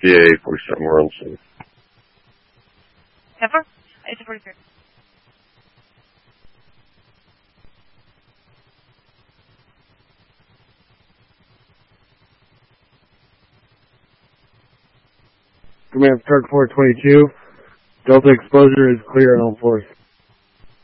PA 47 Wilson. Pepper? 843. Command Stark 422. Delta exposure is clear on all fours.